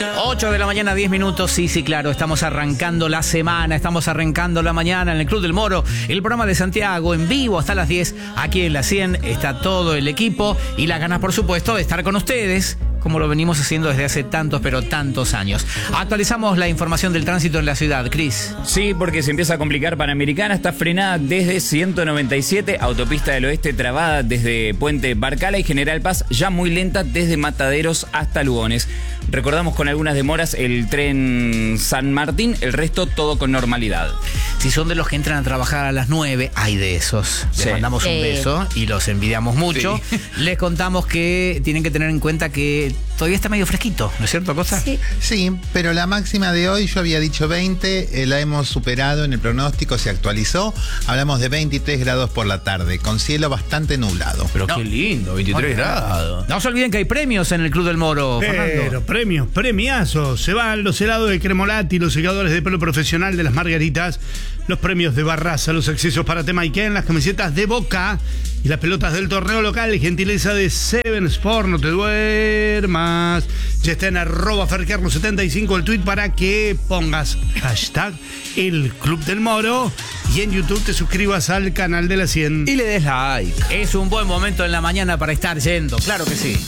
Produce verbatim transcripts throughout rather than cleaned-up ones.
ocho de la mañana, diez minutos. Sí, sí, claro. Estamos arrancando la semana. Estamos arrancando la mañana en el Club del Moro. El programa de Santiago en vivo hasta las diez. Aquí en la cien está todo el equipo. Y las ganas, por supuesto, de estar con ustedes, como lo venimos haciendo desde hace tantos, pero tantos años. Actualizamos la información del tránsito en la ciudad, Cris. Sí, porque se empieza a complicar. Panamericana está frenada desde ciento noventa y siete, Autopista del Oeste trabada desde Puente Barcala y General Paz ya muy lenta desde Mataderos hasta Lugones. Recordamos con algunas demoras el tren San Martín, el resto todo con normalidad. Si son de los que entran a trabajar a las nueve, hay de esos. Les Sí. mandamos un Sí. beso y los envidiamos mucho. Sí. Les contamos que tienen que tener en cuenta que todavía está medio fresquito, ¿no es cierto, Cosa? Sí. Sí, pero la máxima de hoy, yo había dicho veinte, eh, la hemos superado en el pronóstico, se actualizó. Hablamos de veintitrés grados por la tarde, con cielo bastante nublado. Pero No. qué lindo, veintitrés grados. No se olviden que hay premios en el Club del Moro, Pero Fernando. premios, premiazos. Se van los helados de Cremolati, los secadores de pelo profesional de las Margaritas, los premios de Barraza, los accesos para Temayquén, las camisetas de Boca y las pelotas del torneo local. Gentileza de Seven Sport, no te duermas. Ya está en arroba fercarlos setenta y cinco el tweet para que pongas hashtag el Club del Moro y en YouTube te suscribas al canal de la cien. Y le des like. Es un buen momento en la mañana para estar yendo, claro que sí.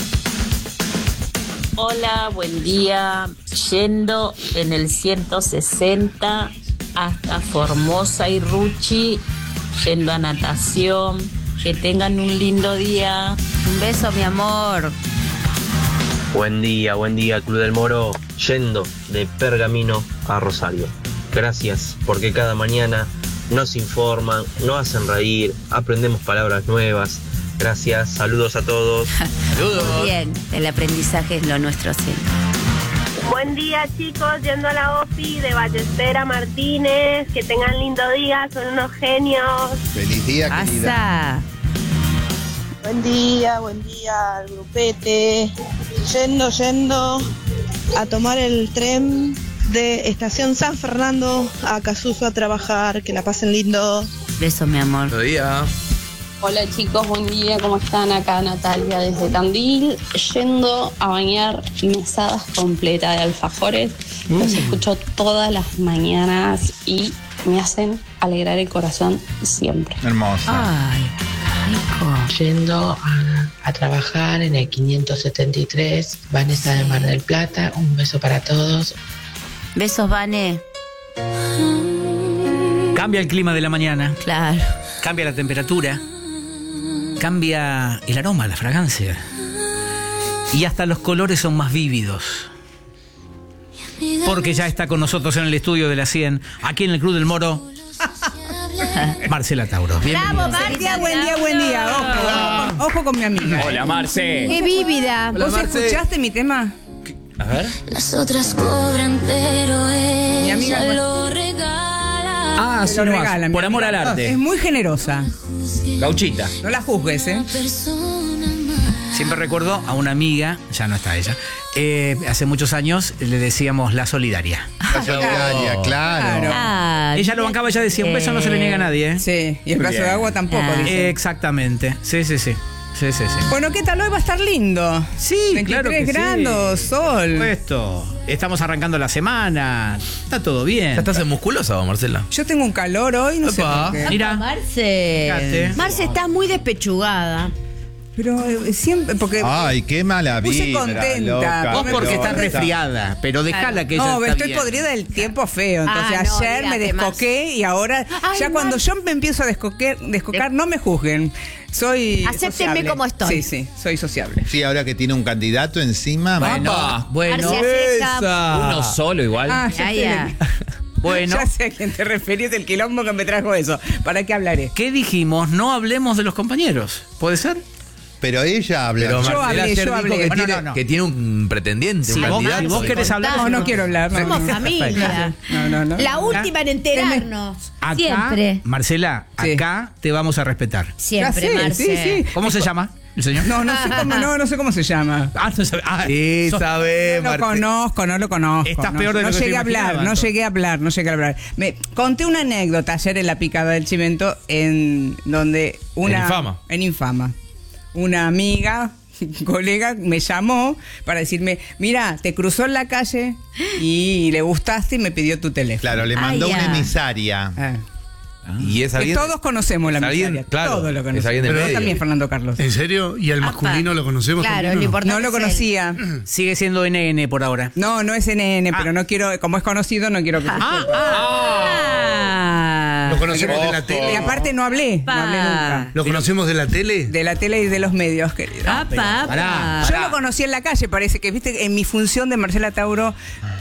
Hola, buen día. Yendo en el ciento sesenta hasta Formosa y Ruchi, yendo a natación. Que tengan un lindo día. Un beso, mi amor. Buen día, buen día, Club del Moro, yendo de Pergamino a Rosario. Gracias, porque cada mañana nos informan, nos hacen reír, aprendemos palabras nuevas. Gracias, saludos a todos. Muy bien, el aprendizaje es lo nuestro siempre. Buen día, chicos, yendo a la OFI de Ballestera Martínez. Que tengan lindo día, son unos genios. Feliz día, querida. Pasa. Buen día, buen día al grupete. Yendo, yendo a tomar el tren de Estación San Fernando a Casuso a trabajar. Que la pasen lindo. Beso, mi amor. Buenos días. Hola chicos, buen día, ¿cómo están? Acá Natalia desde Tandil, yendo a bañar mesadas completas de alfajores. Los escucho todas las mañanas y me hacen alegrar el corazón siempre. Hermosa. Ay, rico. Yendo a, a trabajar en el quinientos setenta y tres, Vanessa de Mar del Plata, un beso para todos. Besos, Vane. Cambia el clima de la mañana, Claro. cambia la temperatura, cambia el aroma, la fragancia. Y hasta los colores son más vívidos. Porque ya está con nosotros en el estudio de la cien, aquí en el Club del Moro, Marcela Tauro. Bienvenida. Bravo, Marcia, buen día, buen día. Ojo, ojo, ojo con mi amiga. Hola, Marce. Qué vívida. Hola, ¿Vos Marce. escuchaste mi tema? A ver. Las otras cobran, pero Mi amiga lo regala. Ah, sí, Lo nomás, regala, mi por amor amiga. al arte. Es muy generosa. Gauchita. No la juzgues, ¿eh? Siempre recuerdo a una amiga, ya no está ella, eh, hace muchos años le decíamos la solidaria. La solidaria, claro. Ah, Ella lo bancaba, ella decía, un beso no se le niega a nadie, ¿eh? Sí, y el Muy vaso bien. de agua tampoco, Ah. dice. Exactamente, sí, sí, sí. Sí, sí, sí. Bueno, ¿qué tal? Hoy va a estar lindo. Sí, claro que veintitrés grados, sí. sol. Puesto. Estamos arrancando la semana. Está todo bien. ¿Ya estás en musculosa vos, Marcela? Yo tengo un calor hoy, no sé Epa. por qué. Mira. Marce. Fíjate. Marce, estás muy despechugada. Pero eh, siempre, porque... Ay, qué mala Puse vibra, contenta. loca, Vos porque pero estás está- resfriada, pero dejala que ella No, está estoy bien. podrida del tiempo feo. Entonces Ah, no, ayer me olvídate, descoqué y ahora Ay, ya cuando Marce. yo me empiezo a descoquer, descocar, no me juzguen. Soy Acéptenme sociable. como estoy. Sí, sí, soy sociable. Sí, ahora que tiene un candidato encima. Bueno, Apa. bueno, Marce acerca. Esa. Uno solo igual. Ah, ya, Ya, sé, ya. bueno. ya sé a quién te referís, el quilombo que me trajo eso. ¿Para qué hablaré? ¿Qué dijimos? No hablemos de los compañeros. ¿Puede ser? Pero ella habla. Pero Yo Marcela hablé, ayer yo dijo hablé. que, No, tiene, no, no. que tiene un pretendiente, Si un vos, candidato. si vos querés hablar... No, no quiero hablar. No, Somos no. familia. No, no, no. La última en enterarnos. Acá, Siempre. Marcela, Sí. acá te vamos a respetar. Siempre, Ya sé, Marce. sí, sí. ¿Cómo se llama el señor? No, no sé cómo, no, no sé cómo se llama. Ah, no sabe- ah, Sí, sos- sabe, No lo Marce- conozco, no lo conozco. Estás no, peor de no lo que llegué te a hablar, imaginaba, no entonces. llegué a hablar, no llegué a hablar. Me conté una anécdota ayer en la picada del Chimento en donde una En Infama. en Infama. Una amiga colega me llamó para decirme, mira, te cruzó en la calle y le gustaste y me pidió tu teléfono. Claro, le mandó Ay, una ya. emisaria. Ah. Y es Que alguien. todos conocemos la es alguien, emisaria, claro, todos lo es conocemos. alguien del Pero medio. también Fernando Carlos. ¿En serio? ¿Y al Apa. masculino lo conocemos Claro, también, lo o no? importante No lo es él. conocía. Sigue siendo N N por ahora. No, no es N N, pero no quiero, como es conocido, no quiero que se Ah, sepa. Ah. ¿Lo conocemos de la Y tele? aparte no hablé, no hablé nunca. ¿Lo conocemos de la tele? De la tele y de los medios, querido. Apa, apa. pará. Yo lo conocí en la calle, parece que, viste, en mi función de Marcela Tauro.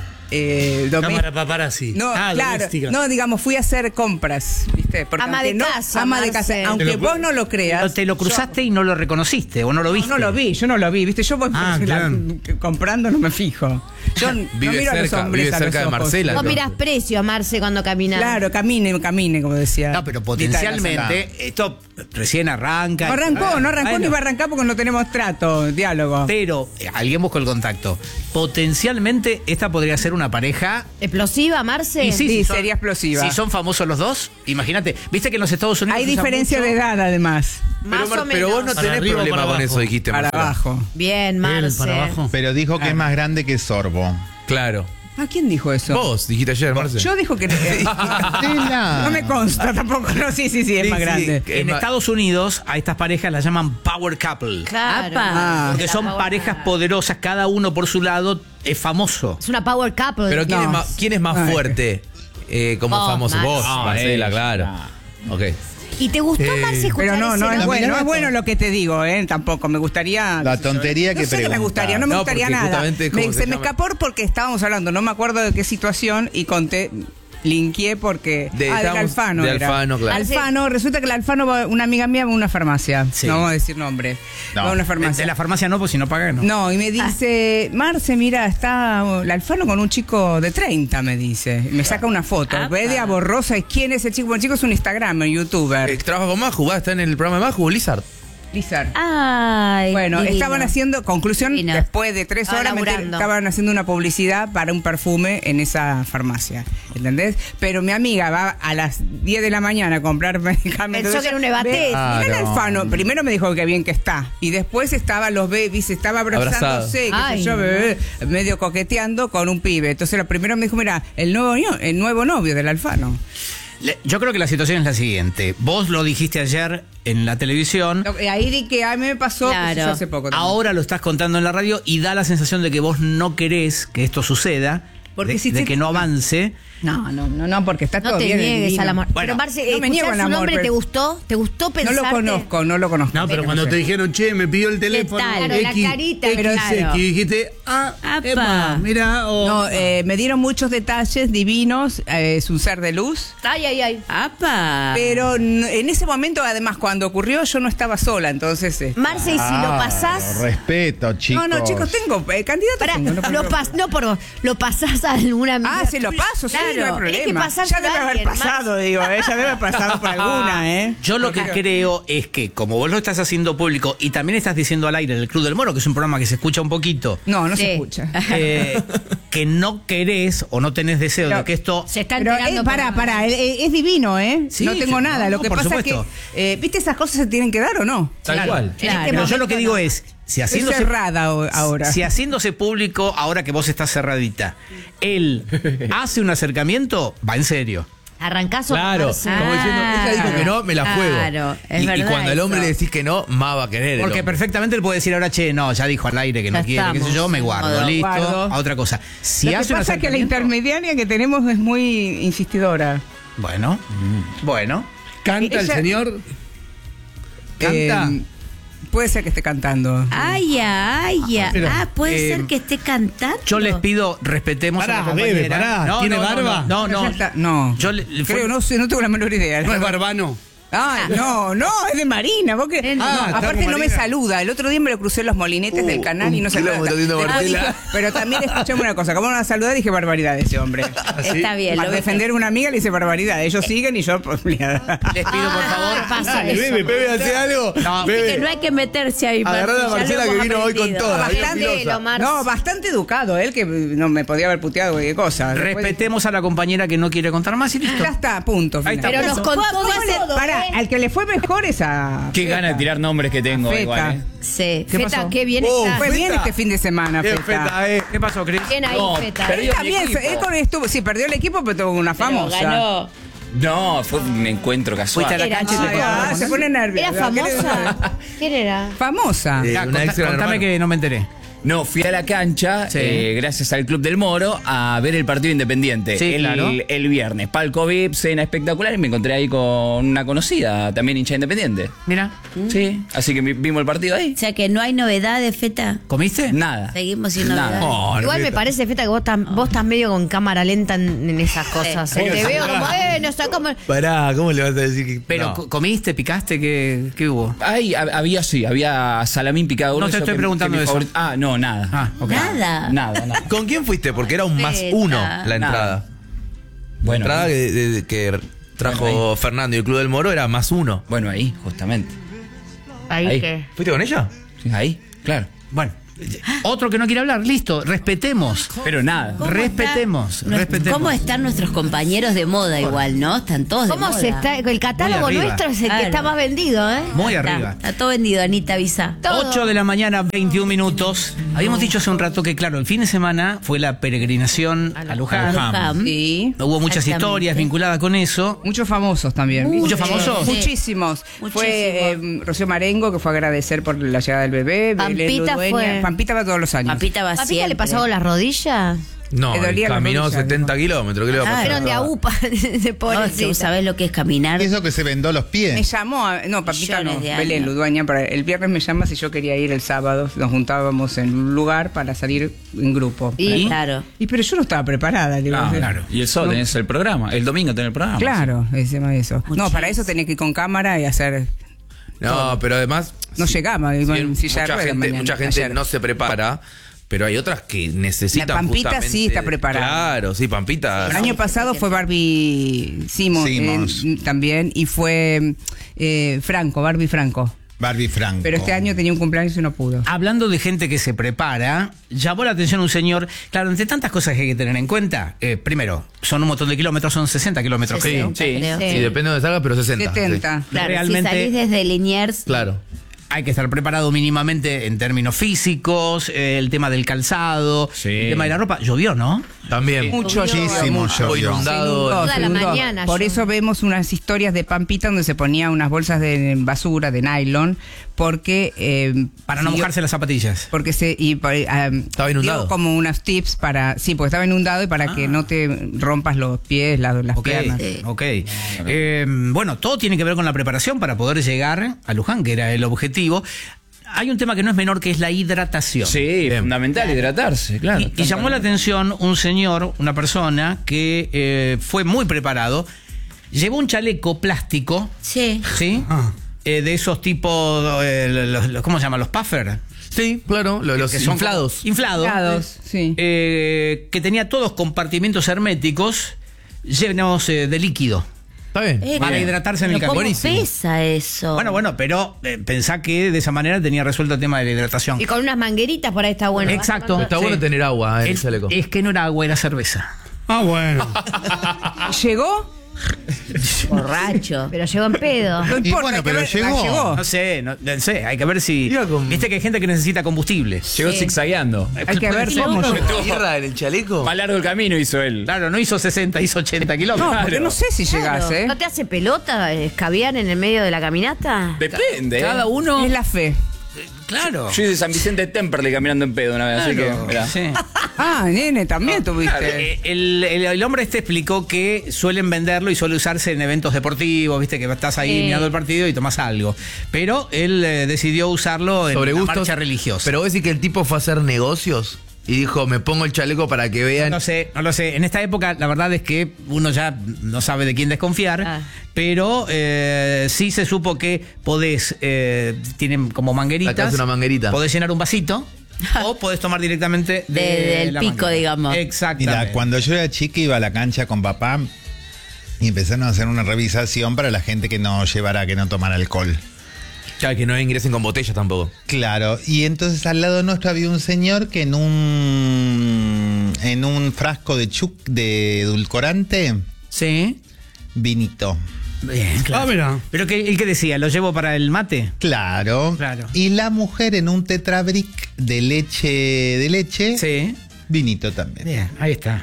Eh, domé- Cámara paparazzi. No, Ah, claro. doméstica. No, digamos, fui a hacer compras, ¿viste? Porque Ama aunque de no- casa, Ama de Marce. casa. Aunque Te lo- vos no lo creas. Te lo cruzaste y no lo reconociste o no lo yo- viste. No, lo vi, yo no lo vi, ¿viste? Yo voy Ah, la- claro. comprando, no me fijo. Yo no Vive miro a los cerca, hombres vive a los cerca de ojos. Marcela. Vos entonces. mirás precio a Marce cuando caminas. Claro, camine, camine, como decía. No, pero Dita potencialmente esto recién arranca. No arrancó, no arrancó Bueno, ni va a arrancar porque no tenemos trato, diálogo. Pero eh, alguien buscó el contacto. Potencialmente esta podría ser una pareja. ¿Explosiva, Marce? Y sí, Sí, si son- sería explosiva. Si son famosos los dos, imagínate. Viste que en los Estados Unidos Hay se usa diferencia mucho- de edad, además. Más Pero, o pero vos no menos. Para tenés arriba o problema para con abajo. eso, dijiste, Para Marcela. abajo. Bien, Él, Marce. para abajo. Pero dijo que es más grande que Sorbo. Claro. ¿A quién dijo eso? Vos dijiste ayer, Marce. Yo dijo que Marcela. no me consta tampoco. No, sí, sí, sí, es Sí, más sí. grande. Es En más- Estados Unidos a estas parejas las llaman power couple. Claro. Ah. Porque son parejas poderosas, cada uno por su lado es famoso. Es una power couple. Pero ¿quién, No. es, más, ¿quién es más Ay. fuerte eh, como Vos, famoso? Marce. Vos, Ah, Marcela, ella. claro. Ok. ¿Y te gustó, Eh, Marce, escuchar Pero no, ese no es La bueno, no mirada es bueno con- lo que te digo, ¿eh? Tampoco. Me gustaría. La tontería No que sé qué me pregunta. gustaría, no me No, gustaría porque nada. justamente, ¿cómo Me- se se me llama? escapó porque estábamos hablando, no me acuerdo de qué situación y conté. Linkeé porque. De- ah, del estábamos- Alfano. de era. Alfano, claro. Alfano, resulta que el Alfano, va- una amiga mía va a una farmacia. Sí. No vamos a decir nombres. No. Va a una De farmacia. la farmacia no, pues si no pagan, no. No, y me dice, Marce, mira, está el Alfano con un chico de treinta, me dice. Me saca una foto. Apa. Media borrosa. ¿Y quién es el chico? El chico es un Instagram, un youtuber. Eh, Trabaja con Maju, va, está en el programa de Maju, Lizard. Lizard. Ay, Bueno, divino. estaban haciendo, conclusión, Divino. después de tres Estaba horas, me enteré- laburando. estaban haciendo una publicidad para un perfume en esa farmacia, ¿entendés? Pero mi amiga va a las diez de la mañana a comprar medicamentos. Pensó que era un Evatet. Ve, Ah, mira el no. Alfano, primero me dijo que bien que está, y después estaba los babies, estaba abrazándose, Abrazado. qué sé Ay, yo, no. bebé, medio coqueteando con un pibe. Entonces lo primero me dijo, mira, el nuevo, ño- el nuevo novio del Alfano. Le- Yo creo que la situación es la siguiente. Vos lo dijiste ayer en la televisión. Lo- Ahí di que a mí me pasó que Claro. yo hace poco también. Ahora lo estás contando en la radio y da la sensación de que vos no querés que esto suceda, Porque de, si de te- que no avance. No, no, no, no, porque está No todo te bien. niegues divino. al amor. Bueno, pero, Marce, no me ¿escuchar niego al su amor, nombre pero- te gustó? ¿Te gustó No pensarte? lo conozco, no lo conozco. No, pero cuando te dijeron, che, me pidió el teléfono. tal? Claro, la X, carita, X, claro. Y dijiste, ah, Apa. epa, mira, o... No, eh, me dieron muchos detalles divinos, eh, es un ser de luz, Ay, ay, ay. ¡Apa! pero n- en ese momento, además, cuando ocurrió, yo no estaba sola, entonces... eh, Marce, y si lo pasás... Respeto, chicos. no, no, chicos, tengo eh, candidato. Pará, tengo, no, lo no- pas, no por vos, lo pasás a alguna amiga. Ah, se lo paso, sí, Claro, no hay problema. tenés que pasárselo ya debe a haber alguien, pasado, Marce. digo, eh, ya debe haber pasado por alguna, ¿eh? Yo lo que creo es que, como vos lo estás haciendo público y también estás diciendo al aire en el Club del Moro, que es un programa que se escucha un poquito, No, no Sí. se escucha. eh, que no querés o no tenés deseo Pero- de que esto. Se está Pero, enterando eh, por- pará, pará, eh, es divino, ¿eh? Sí, no tengo sí, nada. no, Lo no, que por pasa supuesto. es que, eh, ¿viste esas cosas se tienen que dar o no? Tal Claro. cual. Claro. Pero yo lo que digo es, si Estoy haciéndose, cerrada o- ahora. si haciéndose público, ahora que vos estás cerradita, él hace un acercamiento, va en serio. Arrancás o Claro, Marce. como diciendo, ella dijo que no, me la juego. Claro, es y, y verdad cuando al hombre eso. le decís que no, más va a querer. el Porque hombre. perfectamente él puede decir ahora, che, no, ya dijo al aire que no Ya quiere, qué sé estamos, yo, me sí, guardo, modo. listo, Guardo. a otra cosa. Si Lo que hace un pasa es que la acercamiento- intermediaria que tenemos es muy insistidora. Bueno, bueno. ¿Canta el Ella- señor? ¿Canta? Eh, puede ser que esté cantando. Ay, ay, ay. Espera, Ah, puede eh, ser que esté cantando. Yo les pido, respetemos Pará, a la compañera. bebe, pará, ¿tiene no, barba? No, no. Ya no. está, no. Yo le- le fue- Creo, no sé, no tengo la menor idea. ¿No es Barbano? Ah, no, no, es de Marina. ¿Vos qué? Eh, No, ah, está aparte con no me Marina. saluda. El otro día me lo crucé en los molinetes Uh, del canal un y no se kilómetro tiene Después Marcela. dije- Pero también escuchame una cosa. Como no la saludé, dije barbaridad de ese hombre. Está bien. Para lo defender a una amiga le hice barbaridad. Ellos siguen y yo... pues, mira. les pido, por favor. Ah, pasa Dale, eso. bebe, bebe, hace algo. No, Dice Bebe. que no hay que meterse ahí. Agarrá a Marce, ya Marcela lo que hemos vino hoy con aprendido. toda, bien Bastante, filosa. lo, Marce. No, bastante educado él, que no me podía haber puteado cualquier cosa. Después Respetemos a la compañera que no quiere contar más y dije, listo. Ya está, punto. Ahí está. Pero nos ¿Cómo- contó cómo de le- ese- Pará, Ah, al que le fue mejor es a. Qué gana de tirar nombres que tengo, Feta. igual, ¿eh? Sí. ¿Qué Feta, pasó? qué bien Oh, está. Fue Feta. bien este fin de semana, Bien, Feta. Feta, eh. ¿Qué pasó, Cris? Bien ahí, No, Feta. pero- Él Perdió mi también, equipo. él con estuvo, sí, perdió el equipo, pero tuvo una Pero famosa. ganó. No, fue un encuentro casual. Fuiste a la Era cancha y te chico. quedaron Ah, con se él. pone nervioso. ¿Era famosa? ¿Quién era? Famosa. Eh, Ya, una contá- ex gran contame hermano. que no me enteré. No, fui a la cancha, Sí. eh, gracias al Club del Moro, a ver el partido Independiente. Sí, el, claro. el viernes. Palco V I P, cena espectacular y me encontré ahí con una conocida, también hincha Independiente. Mira, Sí, así que vi- vimos el partido ahí. O sea que no hay novedades, Feta. ¿comiste? Nada. Seguimos sin Nada. novedades. Oh, Igual me Feta. parece, Feta, que vos, estás- vos estás medio con cámara lenta en, en esas cosas. Sí. Te veo como, eh, no sé cómo. Pará, ¿cómo le vas a decir que.? Pero, no. co- ¿comiste, picaste? ¿Qué, qué hubo? Ahí hab- había, sí, había salamín picado No te grueso, estoy que- preguntando que mi eso. favorito- Ah, no, nada. Ah, ok. Nada. Nada, nada. ¿Con quién fuiste? Porque era un más Feta. uno la entrada. La Bueno, entrada ahí. que, de- que trajo Bueno, Fernando y el Club del Moro era más uno. Bueno, ahí, justamente. Ahí, Ahí. que. ¿Fuiste con ella? Sí, ahí, claro. Bueno, otro que no quiere hablar, listo, respetemos. Pero nada. ¿Cómo Respetemos, está- respetemos. ¿Cómo están nuestros compañeros de moda igual, no? Están todos de ¿Cómo moda. se está? El catálogo Muy arriba. nuestro es el Claro. que está más vendido, ¿eh? Muy Está, arriba. Está todo vendido, Anita, avisa. Todo. ocho de la mañana, veintiún minutos. Habíamos dicho hace un rato que, claro, el fin de semana fue la peregrinación a Luján. Luján. Sí. Hubo muchas Exactamente. historias vinculadas con eso. Muchos famosos también. ¿Muchos famosos? Sí. Muchísimos. Muchísimo. Fue eh, Rocío Marengo, que fue a agradecer por la llegada del bebé. Pampita Belén Ludueña. fue- Pampita va todos los años. Papita va ¿Papita siempre. le pasó las rodillas? No, Le dolía la caminó rodilla, setenta kilómetros. ¿Qué le va a Ah, pasar? Fueron de agupa, de No, pobrecita. tú sabés lo que es caminar. Y eso que se vendó los Me pies. llamó, a- no, Pampita no, Millones de Belén años. Ludueña, para, el viernes me llama si yo quería ir el sábado, nos juntábamos en un lugar para salir en grupo. Y claro. Y pero yo no estaba preparada, digo, Ah, eh, claro. Y el sábado no. tenés el programa. El domingo tenés el programa. Claro, encima de eso. No, Muchísimo. para eso tenía que ir con cámara y hacer. No, pero además. No sí, llegaba, iba en sí, silla de mucha ruedas gente, mañana, mucha gente ayer. no se prepara, pero hay otras que necesitan. La Pampita justamente- sí está preparada. Claro, sí, Pampita. El año pasado fue Barbie Simons, Simmons. eh, también, y fue eh, Franco, Barbie Franco. Barbie Franco. Pero este año tenía un cumpleaños y no pudo. Hablando de gente que se prepara, llamó la atención un señor. Claro, entre tantas cosas que hay que tener en cuenta, eh, primero, son un montón de kilómetros, son sesenta kilómetros. Sí, creo. sí. Creo. Sí, depende de donde salga, pero sesenta. setenta. Claro, Realmente- si salís desde Liniers, Sí. Claro. Hay que estar preparado mínimamente en términos físicos, eh, el tema del calzado, Sí. el tema de la ropa. Llovió, ¿no? También. Mucho Muchísimo mucho. llovió. Inundado. Se inundó, Toda se la inundó. mañana Por llovió. eso vemos unas historias de Pampita donde se ponía unas bolsas de basura, de nylon, porque... eh, Para no siguió- mojarse las zapatillas. Porque se... Y, por- ah, Estaba inundado. dio como unos tips para... Sí, porque estaba inundado y para que no te rompas los pies, la- las Ok, piernas. ok. Eh, bueno, todo tiene que ver con la preparación para poder llegar a Luján, que era el objetivo. Hay un tema que no es menor, que es la hidratación. Sí, fundamental hidratarse, claro. Y, y llamó la atención un señor, una persona que eh, fue muy preparado, llevó un chaleco plástico, sí. ¿sí? Eh, de esos tipos, eh, los, los- ¿cómo se llama? Los puffer. Sí, claro, lo- los Que son inflados. como- Inflados. Inflados, sí. eh, que tenía todos compartimentos herméticos llenos eh, de líquido. Está bien. Eh, Para pero- hidratarse en el pero campo. ¿Cómo pesa eso? Bueno, bueno, pero eh, pensá que de esa manera tenía resuelto el tema de la hidratación. Y con unas mangueritas por ahí está bueno. Exacto. Está Sí. bueno tener agua en el Es, chaleco. es que no era agua, era cerveza. Ah, bueno. ¿Llegó? Borracho. Pero llegó en pedo. No Y importa, bueno, hay que pero ver- llegó. ah, llegó. No sé, no, no sé, hay que ver si... Iba con- Viste que hay gente que necesita combustible. Llegó zigzagueando. Hay que ver cómo llegó. ¿Tierra en el chaleco? Más largo el camino hizo él. Claro, no hizo sesenta, hizo ochenta kilómetros. No, porque no sé si Claro. llegase. ¿eh? ¿No te hace pelota escabiar en el medio de la caminata? Depende. ¿eh? Cada uno... Es la fe. Claro. Yo hice San Vicente de Temperley caminando en pedo una vez, así que, Claro, mirá. sí. Ah, nene, también tuviste. Eh, El, el- el hombre este explicó que suelen venderlo y suele usarse en eventos deportivos, viste que estás ahí Sí. mirando el partido y tomás algo. Pero él eh, decidió usarlo en Sobre una gustos. marcha religiosa. Pero vos decís que el tipo fue a hacer negocios y dijo, me pongo el chaleco para que vean. No lo sé, no lo sé. En esta época la verdad es que uno ya no sabe de quién desconfiar, Ah. pero eh, sí se supo que podés, eh, tienen como mangueritas, Sacás una manguerita. podés llenar un vasito o podés tomar directamente de, De- del la pico, manguera. digamos. Exactamente. Mira, cuando yo era chica iba a la cancha con papá y empezaron a hacer una revisación para la gente que no llevara, que no tomara alcohol. Claro, que no ingresen con botellas tampoco. Claro, y entonces al lado nuestro había un señor que en un en un frasco de chuc de edulcorante, Sí. vinito. Bien, claro. Ah, mira. ¿Pero qué, el que decía? ¿Lo llevo para el mate? Claro. Claro. Y la mujer en un tetrabric de leche, de leche, Sí. vinito también. Bien, ahí está.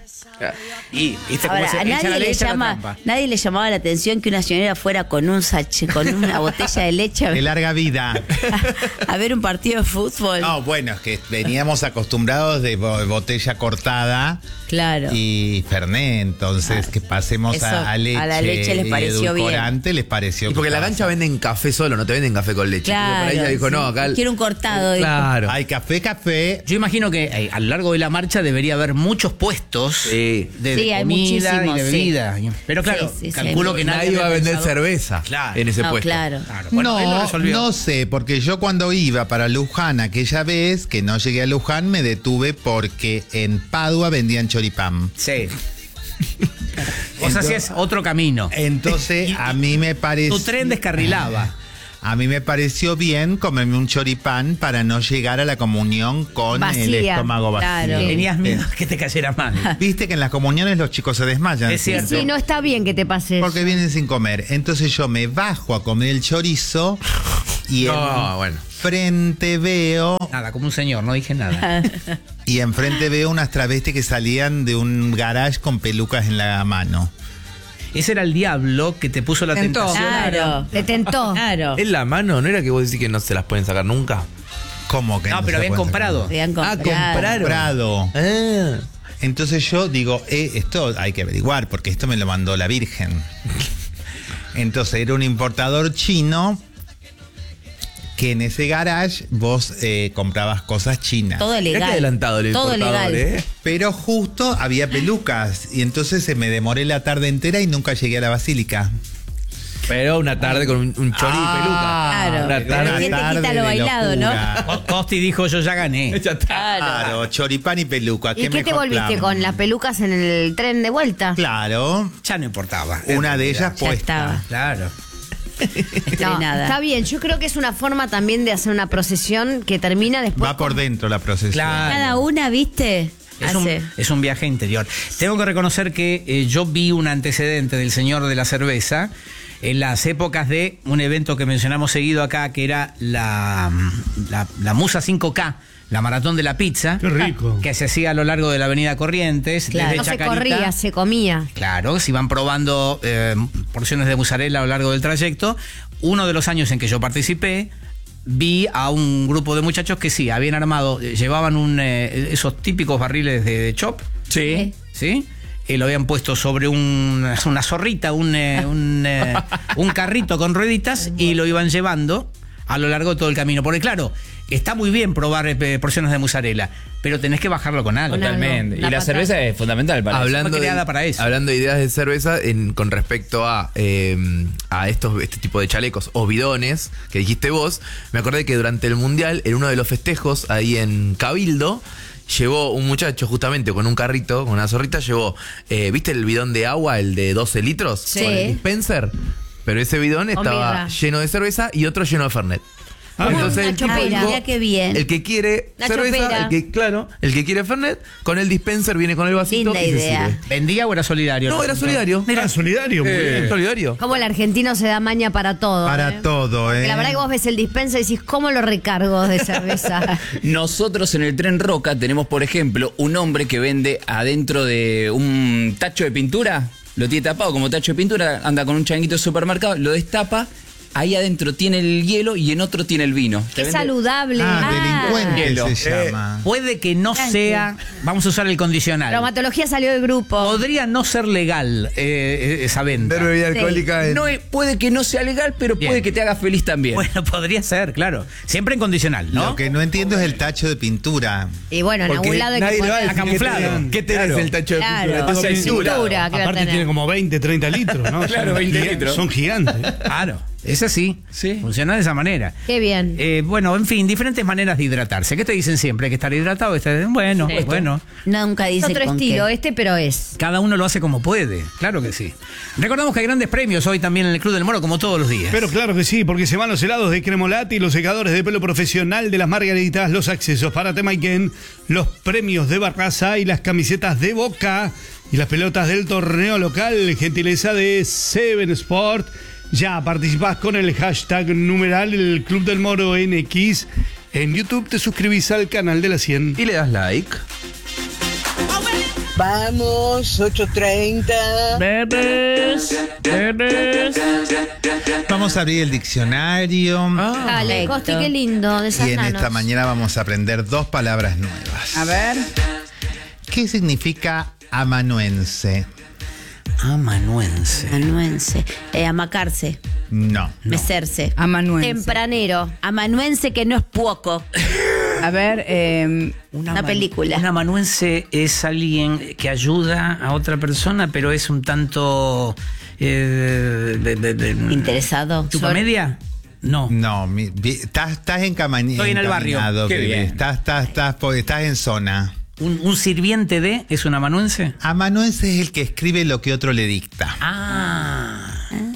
Y viste cómo Ahora, se a echa nadie la le, leche a la llama, trampa. nadie le llamaba la atención que una señora fuera con un sache, con una botella de leche De a, larga vida. a ver un partido de fútbol. No, bueno, es que veníamos acostumbrados de bo- botella cortada Claro. y Fernet, entonces que pasemos Eso, a, a leche, a la leche les y pareció bien. edulcorante, les pareció Y porque que la estaba- cancha venden café solo, no te venden café con leche. Claro, Por ahí ella dijo, sí. no, acá. el- Quiero un cortado. dijo. Claro. Hay café, café. Yo imagino que eh, a lo largo de la marcha debería haber muchos puestos Sí. de, Sí, de hay comida y muchísimos, de sí. bebida. Pero claro, Sí, sí, sí, calculo hay que nadie, Nadie había va a vender pensado- cerveza Claro. en ese No, puesto. claro. Claro. Bueno, él lo no, resolvió. no sé, porque yo cuando iba para Luján aquella vez, que no llegué a Luján, me detuve porque en Padua vendían choripán. Sí. O sea, si es otro camino. Entonces, a mí me parece... Tu tren descarrilaba. A mí me pareció bien comerme un choripán para no llegar a la comunión con el Vacía, estómago vacío. claro. Tenías miedo que te cayera mal. Viste que en las comuniones los chicos se desmayan. Es cierto. Sí, no está bien que te pases. Porque vienen sin comer. Entonces yo me bajo a comer el chorizo y No, bueno. enfrente veo Nada, como un señor, no dije nada. y enfrente veo unas travestis que salían de un garage con pelucas en la mano. Ese era el diablo que te puso la Tentó. tentación. Claro. Te tentó. Claro. En la mano, ¿no era que vos decís que no se las pueden sacar nunca? ¿Cómo que No, no pero se habían puede comprado. Habían Ah, comprado. compraron. Comprado. Ah. Entonces yo digo, eh, esto hay que averiguar porque esto me lo mandó la Virgen. Entonces era un importador chino que en ese garage vos eh, comprabas cosas chinas. Todo Mirá legal. qué adelantado el Todo importador, legal. ¿eh? Pero justo había pelucas y entonces se me demoré la tarde entera y nunca llegué a la basílica. Pero una tarde con un, un chori Ah, y peluca. Claro. Una tarde. ¿Quién te tarde quita lo de bailado, locura. no? Costi dijo, yo ya gané. Ya está. Claro, choripán y peluca. ¿Y qué te mejor volviste plan. con las pelucas en el tren de vuelta? Claro, Ya no importaba. una de ellas Ya puesta. estaba. Claro. No, Estrenada. está bien, yo creo que es una forma también de hacer una procesión que termina después. Va por dentro la procesión. Claro. Cada una, ¿viste? Es un, Hace. es un viaje interior. Tengo que reconocer que eh, yo vi un antecedente del señor de la cerveza en las épocas de un evento que mencionamos seguido acá, que era la, la, la Musa cinco K, la maratón de la pizza. Qué rico. Que se hacía a lo largo de la avenida Corrientes. Claro. Desde No se Chacarita. corría, se comía. Claro, se iban probando eh, porciones de mozzarella a lo largo del trayecto. Uno de los años en que yo participé, vi a un grupo de muchachos que sí, habían armado, eh, llevaban un, eh, esos típicos barriles de, de chop, Sí. ¿sí? Y lo habían puesto sobre un, una zorrita, un, eh, un, eh, un carrito con rueditas y lo iban llevando a lo largo de todo el camino. Porque claro, está muy bien probar eh, porciones de mozzarella, pero tenés que bajarlo con algo. Con algo. Totalmente. Y La la patata. cerveza es fundamental para eso. Hablando Fue de, creada para eso. hablando de ideas de cerveza en- con respecto a, eh, a estos, este tipo de chalecos o bidones que dijiste vos, me acordé que durante el Mundial, en uno de los festejos ahí en Cabildo, llevó un muchacho justamente con un carrito, con una zorrita, llevó, eh, ¿viste el bidón de agua, el de doce litros? Sí. Con el dispenser. Pero ese bidón Con estaba birra. lleno de cerveza y otro lleno de Fernet. Ah, Entonces una el tipo chopera. dijo, Mira qué bien. el que quiere Una cerveza, chopera. el que, claro, el que quiere Fernet, con el dispenser viene con el vasito Linda y se idea. sirve. ¿Vendía o era solidario? No, era solidario. Era solidario, muy Eh, bien. solidario. Como el argentino se da maña para todo. Para ¿eh? todo, ¿eh? La verdad que vos ves el dispensa y decís, ¿cómo lo recargo de cerveza? Nosotros en el Tren Roca tenemos, por ejemplo, un hombre que vende adentro de un tacho de pintura, lo tiene tapado como tacho de pintura, anda con un changuito de supermercado, lo destapa, ahí adentro tiene el hielo y en otro tiene el vino. Te Qué vende- saludable. Ah, Ah. delincuente Hielo. se llama. Puede que no Tranqui. sea, vamos a usar el condicional. Traumatología salió del grupo. Podría no ser legal eh, esa venta. Ver bebida Sí. alcohólica en- No es- puede que no sea legal, pero Bien. puede que te haga feliz también. Bueno, podría ser, claro. Siempre en condicional, ¿no? Lo que no entiendo es el tacho de pintura. Y bueno, en Porque algún lado hay nadie que le va a poner. decir camuflado. ¿Qué tenés, ¿Qué tenés Claro. el tacho de Claro. pintura? Tengo Entonces, pintura. Pintura, ¿qué va a Aparte tener? tiene como veinte, treinta litros, ¿no? Claro, Son veinte giga- litros. Son gigantes. Claro. Es así. Sí. Funciona de esa manera. Qué bien. Eh, bueno, en fin, diferentes maneras de hidratarse. ¿Qué te dicen siempre? ¿Hay que estar hidratado? Está- Bueno, Sí. bueno. Nunca Es dice otro con estilo, qué. este, pero es. Cada uno lo hace como puede. Claro que sí. Recordamos que hay grandes premios hoy también en el Club del Moro, como todos los días. Pero claro que sí, porque se van los helados de Cremolati, los secadores de pelo profesional de las Margaritas, los accesos para Temaiken, los premios de Barraza y las camisetas de Boca y las pelotas del torneo local, gentileza de Seven Sport. Ya participás con el hashtag numeral el Club del Moro en X. En YouTube te suscribís al canal de la cien. Y le das like. Vamos, ocho treinta. Bebés, bebés. Vamos a abrir el diccionario. Dale, Costi, qué lindo. De esas Y en nanos. esta mañana vamos a aprender dos palabras nuevas. A ver. ¿Qué significa amanuense? Amanuense. Amanuense. Eh, amacarse. No. Mecerse. Amanuense. Tempranero. Amanuense que no es poco. A ver, eh, Una ama- película. Un amanuense es alguien que ayuda a otra persona, pero es un tanto... eh, de- de- de- Interesado. ¿Tu Sor- comedia? No. No, mi- vi- estás, estás encamani- Estoy en el barrio. encaminado, Qué bebé. bien. Estás, estás, estás, po- estás en zona. ¿Un, un sirviente de es un amanuense? Amanuense es el que escribe lo que otro le dicta. Ah.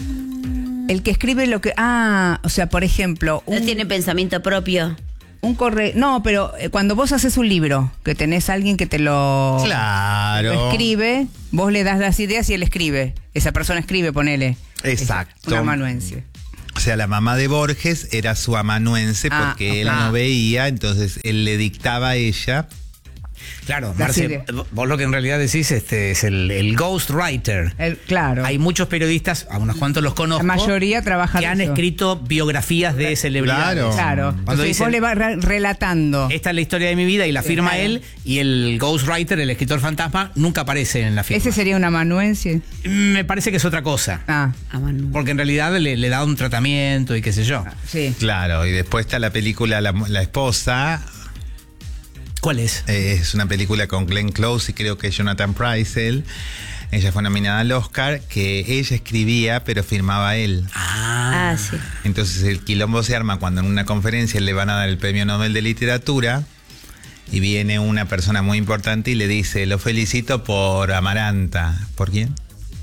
el que escribe lo que... Ah, o sea, por ejemplo... No un- tiene pensamiento propio. Un correo. No, pero eh, cuando vos haces un libro, que tenés a alguien que te lo, Claro. lo escribe, vos le das las ideas y él escribe. Esa persona escribe, ponele. Exacto. Un amanuense. O sea, la mamá de Borges era su amanuense Ah, porque él ok. no veía, entonces él le dictaba a ella. Claro, La Marce, serie. vos lo que en realidad decís este, es el, el ghostwriter. El- claro. Hay muchos periodistas, a unos cuantos los conozco, La mayoría trabaja que de han eso. escrito biografías de celebridades. Claro. Claro. Cuando Entonces dicen, vos le vas re- relatando. esta es la historia de mi vida y la firma Claro. él, y el ghostwriter, el escritor fantasma, nunca aparece en la firma. Ese sería un amanuense. Me parece que es otra cosa. Ah, Porque en realidad le, le da un tratamiento y qué sé yo. sí. Claro, y después está la película La, la esposa. ¿Cuál es? Eh, es una película con Glenn Close y creo que Jonathan Pryce. Ella fue nominada al Oscar, que ella escribía, pero firmaba él. Ah, sí. Entonces el quilombo se arma cuando en una conferencia le van a dar el premio Nobel de Literatura y viene una persona muy importante y le dice, lo felicito por Amaranta. ¿Por quién?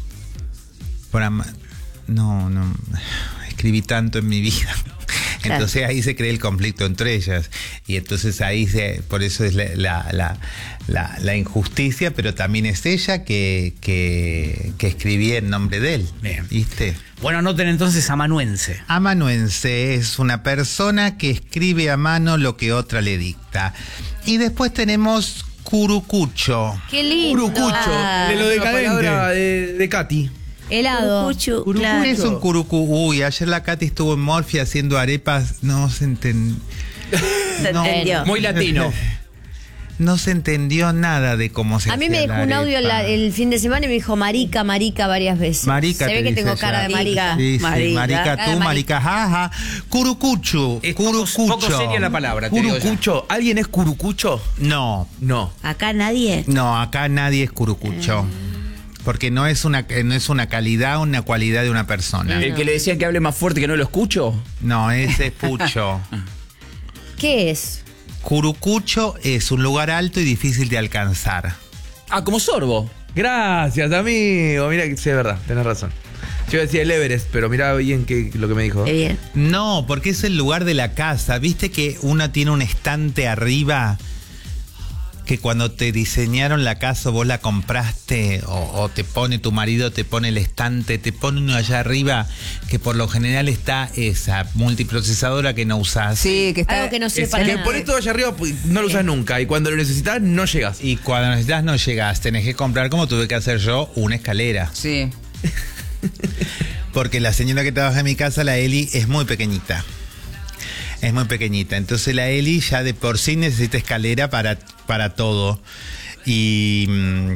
Por Ama- No, no. Escribí tanto en mi vida. Entonces ahí se crea el conflicto entre ellas. Y entonces ahí se, por eso es la, la, la, la, la injusticia, pero también es ella que, que, que escribía en nombre de él. Bien. ¿Viste? Bueno, anoten entonces amanuense. Amanuense es una persona que escribe a mano lo que otra le dicta. Y después tenemos curucucho. Qué lindo. Urucucho. Ah, de lo Una decadente. palabra de, de Katy. helado. Curucuchu, ¿Qué claro. es un curucu? Uy, ayer la Katy estuvo en Morphy haciendo arepas. No se entendió. Se No. entendió. Muy latino. No se entendió nada de cómo se A mí hacía me dejó la un audio arepa. la- el fin de semana y me dijo marica, marica varias veces. Marica Se ve te que dice tengo ella. cara de marica. Sí, sí, marica, Marica. Cara de tú, marica. marica, jaja. Curucuchu, Es poco, curucucho. poco seria la palabra, te digo ya. Curucucho. ¿Alguien es curucucho? No, No. Acá nadie. no, acá nadie es curucucho. Porque no es una no es una calidad, una cualidad de una persona. El que le decía que hable más fuerte que no lo escucho. No, ese es pucho. ¿Qué es? Curucucho es un lugar alto y difícil de alcanzar. Ah, como sorbo. Gracias, amigo. Mira que sí, es verdad, tenés razón. Yo decía el Everest, pero mira bien que, lo que me dijo. Qué bien. No, porque es el lugar de la casa. ¿Viste que uno tiene un estante arriba? Que cuando te diseñaron la casa vos la compraste o, o te pone tu marido, te pone el estante, te pone uno allá arriba que por lo general está esa multiprocesadora que no usás. Sí, que está. Algo que no sirve Es para que nada. pones todo allá arriba, pues, no lo usas nunca. Y cuando lo necesitas, no llegas. Y cuando necesitas no llegás, tenés que comprar, como tuve que hacer yo, una escalera. Sí. Porque la señora que trabaja en mi casa, la Eli, es muy pequeñita. Es muy pequeñita. Entonces la Eli ya de por sí necesita escalera para, para todo. Y mm,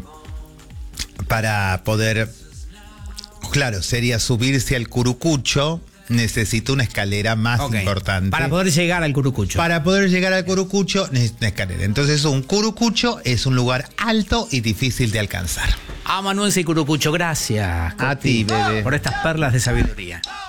para poder, claro, sería subirse al curucucho, necesita una escalera más Ok. importante. Para poder llegar al curucucho. Para poder llegar al curucucho necesita una escalera. Entonces un curucucho es un lugar alto y difícil de alcanzar. Amanuense y curucucho, gracias. A ti, bebé. Por estas perlas de sabiduría.